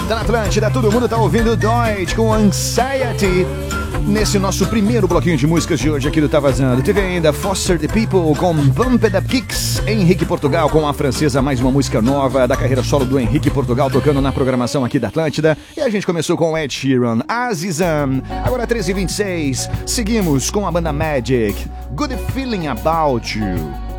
Tá na Atlântida, todo mundo tá ouvindo Deutsch com Anxiety. Nesse nosso primeiro bloquinho de músicas de hoje aqui do Tá Vazando, teve ainda Foster the People com Bump It Up Kicks, Henrique Portugal com a francesa, mais uma música nova da carreira solo do Henrique Portugal tocando na programação aqui da Atlântida. E a gente começou com Ed Sheeran, Azizam, agora 13h26, seguimos com a banda Magic, Good Feeling About You.